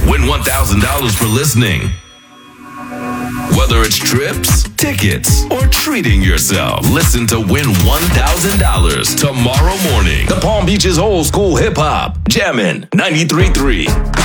Win $1,000 for listening. Whether it's trips, tickets, or treating yourself, listen to Win $1,000 tomorrow morning. The Palm Beaches Old School Hip Hop, Jammin' 93.3.